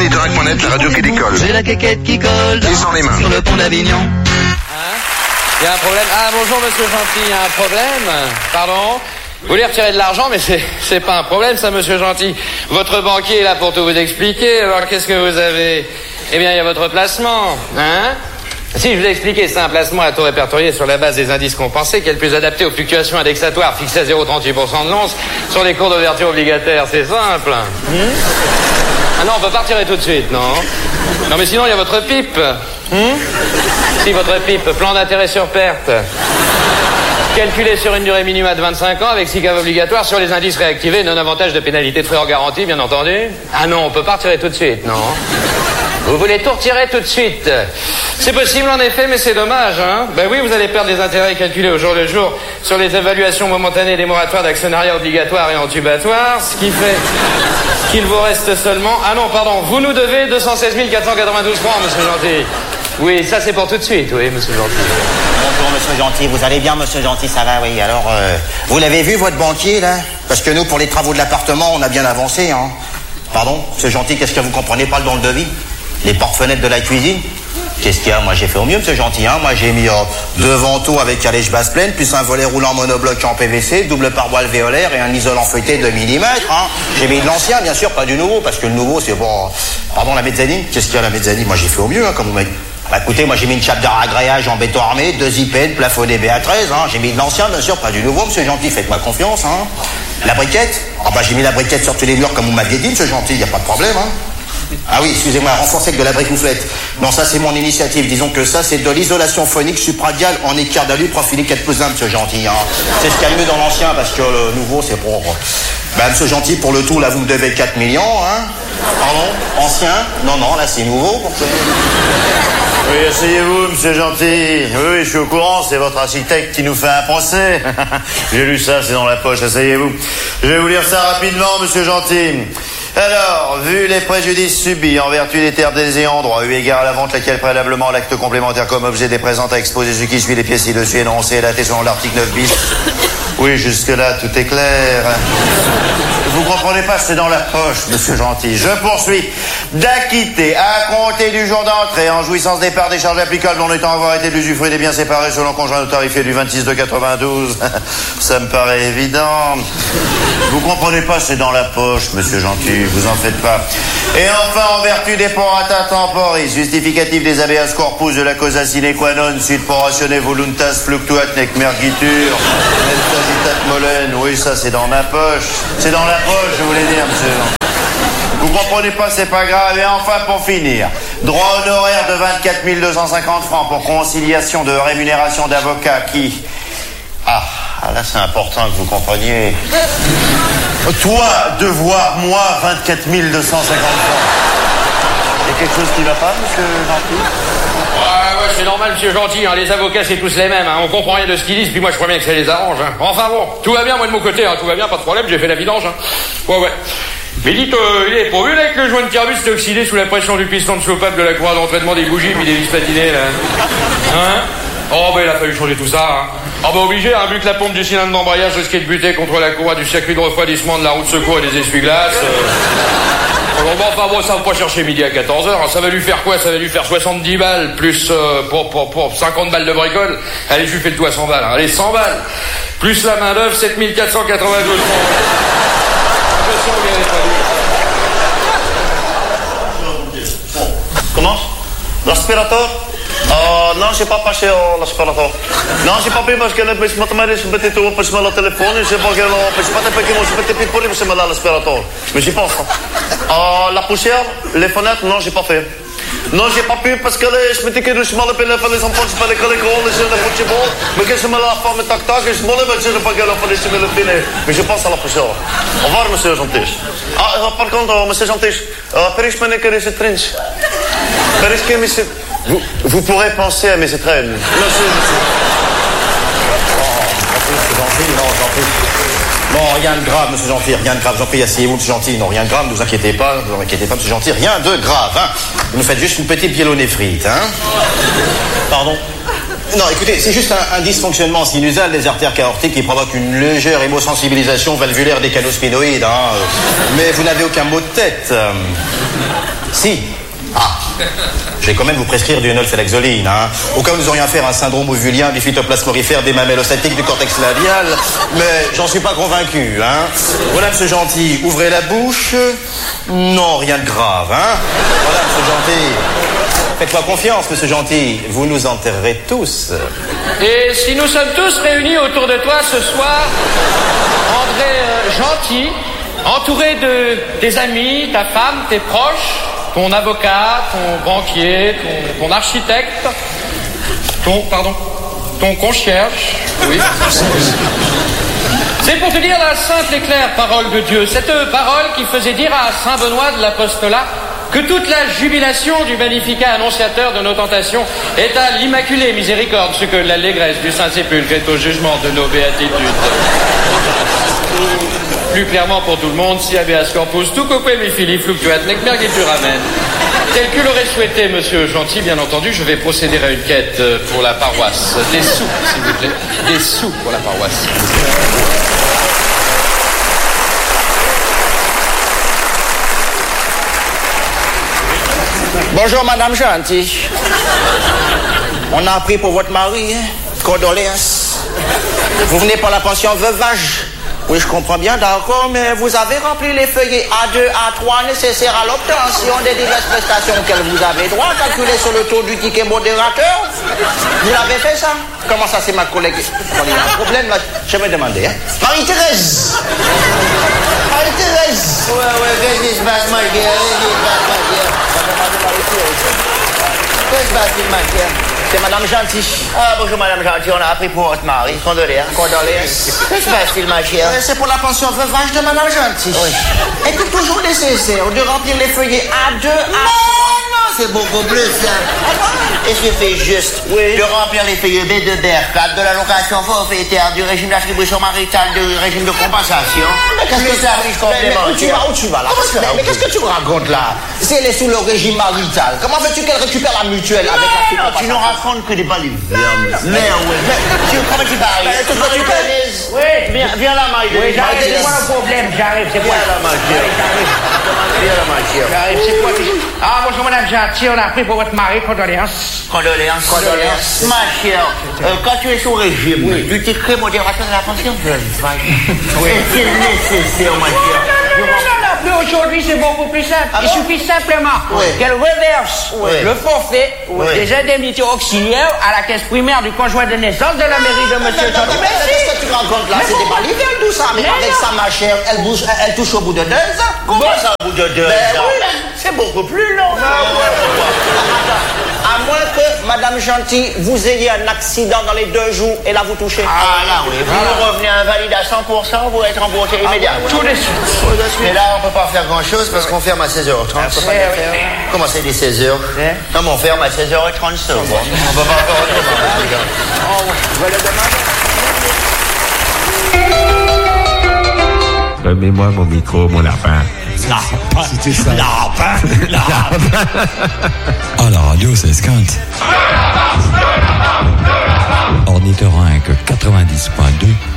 Niterac.net, la radio qui décolle. J'ai la quéquette qui colle Et sans les mains. sur le pont d'Avignon. Il y a un problème. Ah, bonjour, monsieur Gentil, il y a un problème. Pardon? Vous voulez retirer de l'argent, mais c'est pas un problème, ça, monsieur Gentil. Votre banquier est là pour tout vous expliquer. Alors, qu'est-ce que vous avez? Eh bien, il y a votre placement, hein? Si je vous ai expliqué, c'est un placement à taux répertorié sur la base des indices compensés qui est le plus adapté aux fluctuations indexatoires fixées à 0,38% de l'once sur les cours d'ouverture obligataires. C'est simple. Ah non, on peut pas retirer tout de suite, non? Non, mais sinon, il y a votre PIP. Si, votre PIP, plan d'intérêt sur perte. Calculé sur une durée minimale de 25 ans avec 6 caves obligatoires sur les indices réactivés, non avantage de pénalité de frais hors garantie, bien entendu. Ah non, on peut pas retirer tout de suite, non? Vous voulez tout retirer tout de suite? C'est possible en effet, mais c'est dommage, hein? Ben oui, vous allez perdre des intérêts calculés au jour le jour sur les évaluations momentanées des moratoires d'actionnariat obligatoire et entubatoire, ce qui fait qu'il vous reste seulement... Ah non, pardon, vous nous devez 216 492 francs, monsieur Gentil. Oui, ça c'est pour tout de suite, oui, monsieur Gentil. Bonjour, monsieur Gentil. Vous allez bien, monsieur Gentil? Ça va, oui. Alors, vous l'avez vu, votre banquier, là? Parce que nous, pour les travaux de l'appartement, on a bien avancé, hein. Pardon, monsieur Gentil, qu'est-ce que vous comprenez pas dans le devis? Les portes-fenêtres de la cuisine? Qu'est-ce qu'il y a? Moi, j'ai fait au mieux, monsieur Gentil, hein. Moi, j'ai mis deux vantaux avec calèche basse pleine, plus un volet roulant monobloc en PVC, double pare-bois alvéolaire et un isolant feuilleté de 2 mm, hein. J'ai mis de l'ancien, bien sûr, pas du nouveau, parce que le nouveau, c'est bon... Pardon, la mezzanine? Qu'est-ce qu'il y a, la mezzanine? Moi, j'ai fait au mieux, hein, comme vous m'avez... Bah écoutez, moi j'ai mis une chape de ragréage en béton armé, 2 IPN, plafonné BA13, hein. J'ai mis de l'ancien, bien sûr, pas du nouveau, monsieur Gentil, faites-moi confiance, hein. La briquette? Ah bah j'ai mis la briquette sur tous les murs comme vous m'aviez dit, monsieur Gentil, y a pas de problème, hein. Ah oui, excusez-moi, renforcé avec de la bricouflette. Non, ça c'est mon initiative, disons que ça c'est de l'isolation phonique supradiale en équerre d'alu profilé 4+1, monsieur Gentil, hein. C'est ce qu'il y a de mieux dans l'ancien, parce que le nouveau c'est pour... Bah monsieur Gentil, pour le tout, là vous me devez 4 millions, hein. Pardon? Ancien? Non, non, là c'est nouveau, pourquoi? Oui, asseyez-vous, monsieur Gentil. Oui, je suis au courant, c'est votre architecte qui nous fait un procès. J'ai lu ça, c'est dans la poche, asseyez-vous. Je vais vous lire ça rapidement, monsieur Gentil. Alors, vu les préjudices subis en vertu des termes des ayants droit, eu égard à la vente, laquelle préalablement l'acte complémentaire comme objet des présentes a exposé ce qui suit les pièces ci-dessus énoncées et daté selon l'article 9 bis. Oui, jusque-là, tout est clair. Vous comprenez pas, c'est dans la poche, monsieur Gentil. Je poursuis d'acquitter à compter du jour d'entrée en jouissance des parts des charges applicables en étant avoir été l'usufruit des biens séparés selon conjoint tarifé du 26 de 92. Ça me paraît évident. Vous comprenez pas, c'est dans la poche, monsieur Gentil. Vous en faites pas. Et enfin, en vertu des prorata temporis, justificatif des habeas corpus de la causa sine qua non, sud poratione voluntas fluctuat nec mergitur, sagitat molen. Oui, ça, c'est dans ma poche. C'est dans la poche, je voulais dire, monsieur. Vous comprenez pas, c'est pas grave. Et enfin, pour finir, droit honoraire de 24 250 francs pour conciliation de rémunération d'avocat qui... Ah, là, c'est important que vous compreniez. Toi, devoir, moi, 24 250 francs. Il y a quelque chose qui va pas, monsieur Gentil? Ouais, c'est normal, monsieur Gentil, hein. Les avocats, c'est tous les mêmes, hein. On comprend rien de ce qu'ils disent, puis moi, je crois bien que ça les arrange, hein. Enfin bon, tout va bien, moi, de mon côté, hein. Tout va bien, pas de problème, j'ai fait la vidange, hein. Ouais. Mais dites, il est pourvu, là, que le joint de carbus s'est oxydé sous la pression du piston de chauffable de la courroie d'entraînement des bougies puis des vis patinées, là. Hein? Oh, ben, il a fallu changer tout ça, hein. Ah, ben, obligé, hein, vu que la pompe du cylindre d'embrayage risquait de buter contre la courroie du circuit de refroidissement de la roue de secours et des essuie-glaces. Enfin bon, ça va pas chercher midi à 14h, hein. Ça va lui faire quoi? Ça va lui faire 70 balles, plus pour 50 balles de bricole. Allez, je lui fais le tout à 100 balles, hein. Allez, 100 balles. Plus la main d'œuvre, 7 492 francs. Comment? L'aspirateur? Non, j'ai pas passé l'aspirateur. Non, j'ai pas pris parce que je me suis tout pour le téléphone. Je sais pas que je pas fait que je me pour l'aspirateur. Mais j'y pense. La poussière, les fenêtres, non, j'ai pas fait. Non, j'ai pas pu parce que je m'étais que je m'allais les enfants, je parlais que les grands, je ne foutais pas. Mais que je me la femme tac-tac, je m'allais pas, je ne pas que la fallait se me le finir. Mais je pense à la poussière. Au revoir, monsieur Gentil. Par contre, monsieur Gentil, Paris, je me n'ai que les trenches. Paris, que monsieur... Vous pourrez penser à mes étrennes. Merci. Bon, rien de grave, monsieur Gentil, rien de grave. J'en prie, asseyez-vous, monsieur Gentil. Non, rien de grave, ne vous inquiétez pas, monsieur Gentil. Rien de grave, hein. Vous nous faites juste une petite pyélonéphrite, hein. Pardon? Non, écoutez, c'est juste un dysfonctionnement sinusal des artères aortiques qui provoque une légère hémosensibilisation valvulaire des canaux spinoïdes, hein. Mais vous n'avez aucun mot de tête. Si. Ah, je vais quand même vous prescrire du nolfenexoline, hein. Au cas où nous aurions affaire à un syndrome ovulien du phytoplasmorifère des mamelles ostatiques du cortex labial, mais j'en suis pas convaincu, hein. Voilà, monsieur Gentil, ouvrez la bouche. Non, rien de grave, hein. Voilà, monsieur Gentil. Faites-moi confiance, monsieur Gentil, vous nous enterrerez tous. Et si nous sommes tous réunis autour de toi ce soir, André Gentil, entouré de tes amis, ta femme, tes proches, ton avocat, ton banquier, ton architecte, ton concierge, oui. C'est pour te dire la simple et claire parole de Dieu, cette parole qui faisait dire à Saint Benoît de l'Apostolat que toute la jubilation du Magnificat annonciateur de nos tentations est à l'Immaculée Miséricorde, ce que l'allégresse du Saint-Sépulcre est au jugement de nos béatitudes. Plus clairement pour tout le monde, si habeas corpus tu coque mi fili fluctuat nec mergi puramen. Tel que l'aurait souhaité monsieur Gentil, bien entendu, je vais procéder à une quête pour la paroisse. Des sous, s'il vous plaît. Des sous pour la paroisse. Bonjour, madame Gentil. On a appris pour votre mari, hein? Condoléances. Vous venez pour la pension veuvage. Oui, je comprends bien, d'accord, mais vous avez rempli les feuillets A2, A3 nécessaires à l'obtention des diverses prestations auxquelles vous avez droit, calculées sur le taux du ticket modérateur. Vous l'avez fait, ça? Comment ça, c'est ma collègue? Quand il y a un problème, là, je vais me demander, hein. Marie-Thérèse! Marie-Thérèse! Ouais, qu'est-ce qui se passe, ma guerre? Qu'est-ce qui se passe, ma guerre? C'est madame Gentil. Ah, bonjour, madame Gentil, on a appris pour votre mari. Condoléances. Condoléances. Qu'est-ce qui se passe, ma chère? C'est pour la pension veuvage de madame Gentil. Oui. Est-il toujours nécessaire de remplir les feuillets A2, A3? Non, c'est beaucoup plus simple. Il suffit juste de remplir les feuillets B de BR4 de l'allocation forfaitaire du régime d'attribution maritale du régime de compensation. Mais qu'est-ce que ça arrive complémentaire? Où tu vas là? Mais qu'est-ce que tu me racontes là? Si elle est sous le régime marital, comment veux-tu qu'elle récupère la mutuelle avec la compensation? Tu nous racontes que des balivernes. Mais oui. Comment tu parles? Oui, viens là, ma Oui, j'arrive, c'est quoi le problème? J'arrive, c'est quoi? Viens là, ma chère. Viens là, ma chère. J'arrive, c'est quoi? Ah, bonjour, madame Gentil, on a pris pour votre mari, condoléances. Condoléances. Ma chère, quand tu es sous régime, du ticket modérateur de la pension, est-il nécessaire, ma chère? Mais aujourd'hui, c'est beaucoup plus simple. Il suffit simplement qu'elle reverse le forfait des indemnités auxiliaires à la caisse primaire du conjoint de naissance de la mairie de monsieur Gentil. Mais qu'est-ce que tu racontes là? C'est des balivernes tout ça. Mais avec ça, ma chère, elle touche au bout de 2 ans. Comment ça, au bout de 2 ans? C'est beaucoup plus long. À moins que, madame Gentil, vous ayez un accident dans les 2 jours et là vous touchez. Ah là, oui. Vous revenez invalide à 100%, vous êtes remboursé immédiatement. Tout de suite. Mais là, on peut pas faire grand-chose parce qu'on ferme à 16h30. Comment c'est les 16h? Non, mais on ferme à 16h30 secondes. On peut pas faire autrement. Remets-moi mon micro, mon lapin. Lapin. C'était ça. Lapin. À la radio, c'est Skant. Ornithorynque 90.2.